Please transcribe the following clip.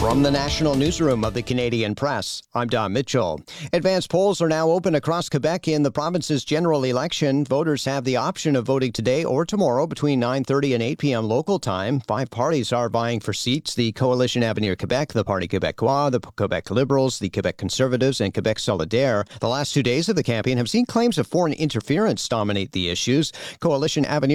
From the National Newsroom of the Canadian Press, I'm Don Mitchell. Advanced polls are now open across Quebec in the province's general election. Voters have the option of voting today or tomorrow between 9:30 and 8 p.m. local time. 5 parties are vying for seats: the Coalition Avenir Quebec, the Parti Québécois, the Quebec Liberals, the Quebec Conservatives, and Quebec Solidaire. The last 2 days of the campaign have seen claims of foreign interference dominate the issues. Coalition Avenir